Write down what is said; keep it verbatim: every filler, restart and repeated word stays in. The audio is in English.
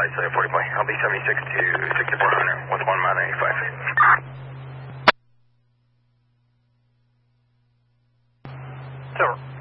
flight, so forty point. I'll be seventy-six to sixty-four hundred with one mile ninety-five. Sure.